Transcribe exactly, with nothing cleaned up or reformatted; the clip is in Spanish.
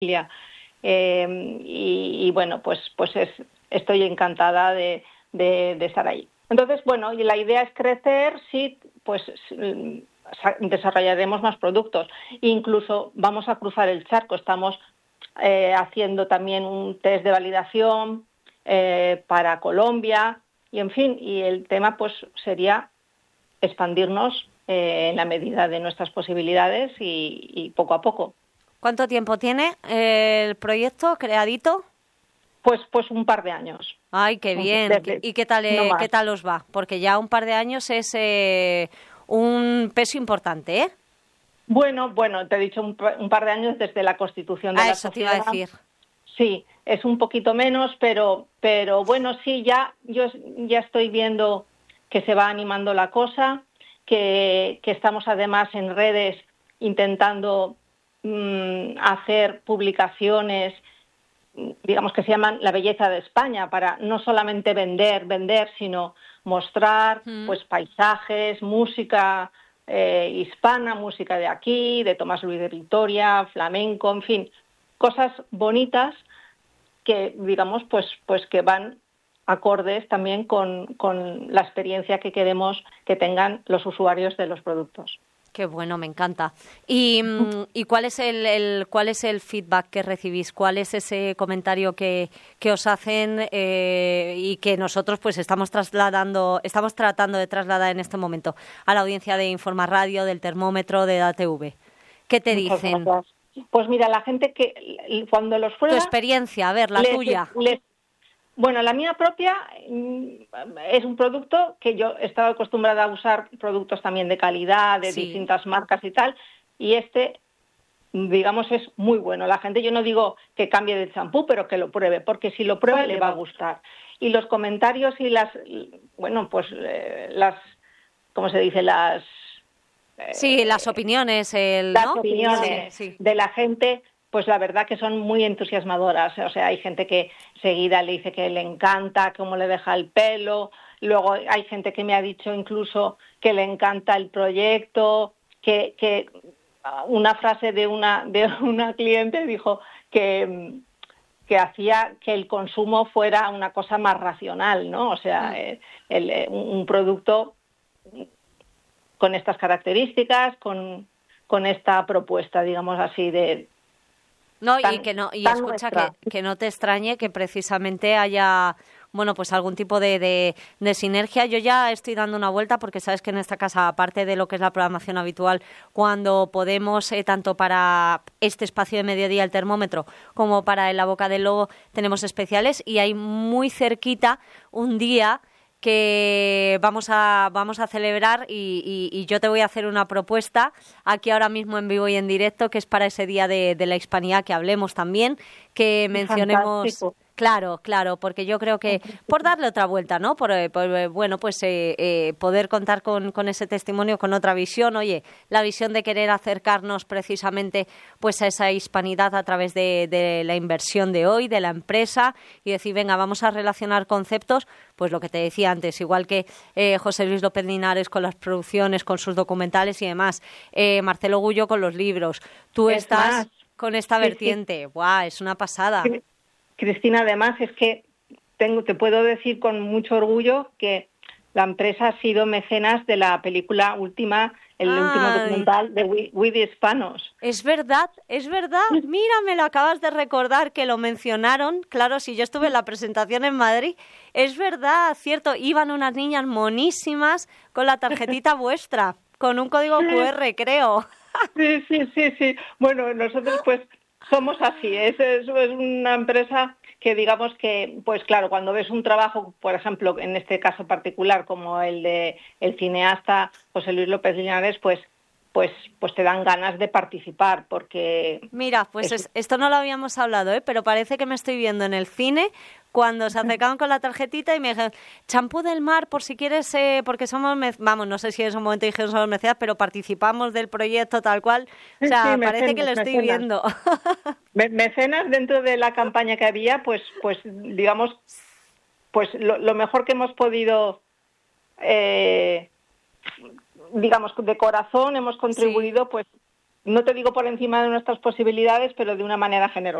familia. Eh, y, y bueno, pues, pues es, estoy encantada de, de, de estar ahí. Entonces, bueno, y la idea es crecer, sí, pues desarrollaremos más productos. Incluso vamos a cruzar el charco, estamos eh, haciendo también un test de validación eh, para Colombia, y en fin, y el tema pues sería expandirnos eh, en la medida de nuestras posibilidades y, y poco a poco. ¿Cuánto tiempo tiene el proyecto creadito? Pues, pues un par de años. Ay, qué bien. Desde, ¿Y qué tal, no eh, qué más. tal os va? Porque ya un par de años es eh, un peso importante, ¿eh? Bueno, bueno, te he dicho un, un par de años desde la constitución de Ah, la eso te iba a sociedad. decir. Sí, es un poquito menos, pero, pero bueno, sí, ya yo ya estoy viendo que se va animando la cosa, que, que estamos además en redes intentando mmm, hacer publicaciones, digamos que se llaman La belleza de España, para no solamente vender, vender, sino mostrar mm. pues paisajes, música eh, hispana, música de aquí, de Tomás Luis de Victoria, flamenco, en fin, cosas bonitas que, digamos, pues, pues que van acordes también con, con la experiencia que queremos que tengan los usuarios de los productos. Qué bueno, me encanta. ¿Y, y cuál es el, el cuál es el feedback que recibís? ¿Cuál es ese comentario que, que os hacen eh, y que nosotros pues estamos trasladando, estamos tratando de trasladar en este momento a la audiencia de Informa Radio, del Termómetro, de A T V? ¿Qué te Muchas dicen? Gracias. Pues mira, la gente que cuando los prueba... Tu experiencia, a ver, la les, tuya. Les, bueno, la mía propia es un producto que yo he estado acostumbrada a usar productos también de calidad, de sí. distintas marcas y tal, y este, digamos, es muy bueno. La gente, yo no digo que cambie de champú, pero que lo pruebe, porque si lo prueba le va a gustar. Y los comentarios y las, bueno, pues eh, las, ¿cómo se dice? Las... Sí, las opiniones, el, las ¿no? opiniones sí, sí. de la gente, pues la verdad que son muy entusiasmadoras. O sea, hay gente que seguida le dice que le encanta cómo le deja el pelo. Luego hay gente que me ha dicho incluso que le encanta el proyecto, que, que una frase de una, de una cliente dijo que, que hacía que el consumo fuera una cosa más racional, ¿no? O sea, mm. el, el, un producto con estas características, con, con esta propuesta, digamos así, de... No, tan, y que no, y escucha, que, que no te extrañe que precisamente haya, bueno, pues algún tipo de, de, de sinergia. Yo ya estoy dando una vuelta porque sabes que en esta casa, aparte de lo que es la programación habitual, cuando podemos, eh, tanto para este espacio de mediodía, el Termómetro, como para En la Boca del Lobo, tenemos especiales, y hay muy cerquita un día que vamos a vamos a celebrar y, y, y yo te voy a hacer una propuesta aquí ahora mismo en vivo y en directo, que es para ese día de, de la hispanidad, que hablemos también, que mencionemos... Fantástico. Claro, claro, porque yo creo que por darle otra vuelta, ¿no? Por, por bueno, pues eh, eh, poder contar con, con ese testimonio, con otra visión, oye, la visión de querer acercarnos precisamente pues a esa hispanidad a través de, de la inversión de hoy, de la empresa, y decir, venga, vamos a relacionar conceptos, pues lo que te decía antes, igual que eh, José Luis López Linares con las producciones, con sus documentales y demás, eh, Marcelo Gullo con los libros, tú es estás más, con esta sí, vertiente, sí. ¡guau!, es una pasada. Sí. Cristina, además es que tengo, te puedo decir con mucho orgullo que la empresa ha sido mecenas de la película última, el Ay. último documental de We, We the Hispanos. Es verdad, es verdad. Mira, me lo acabas de recordar que lo mencionaron. Claro, si yo estuve en la presentación en Madrid, es verdad, cierto. Iban unas niñas monísimas con la tarjetita vuestra, con un código sí. cu erre, creo. Sí, sí, sí, sí. Bueno, nosotros pues somos así, es, es, es una empresa que digamos que, pues claro, cuando ves un trabajo, por ejemplo, en este caso particular, como el de el cineasta José Luis López Linares, pues pues pues te dan ganas de participar, porque... Mira, pues es, esto no lo habíamos hablado, ¿eh? Pero parece que me estoy viendo en el cine cuando se acercaban con la tarjetita y me dijeron, champú del mar, por si quieres, eh, porque somos, mec-". vamos, no sé si en ese momento dijeron somos mecenas, pero participamos del proyecto tal cual. O sea, sí, sí, parece mecenas, que lo estoy mecenas. viendo. Me, mecenas dentro de la campaña que había, pues, pues digamos, pues lo, lo mejor que hemos podido... Eh, digamos, de corazón hemos contribuido, sí. pues no te digo por encima de nuestras posibilidades, pero de una manera generosa.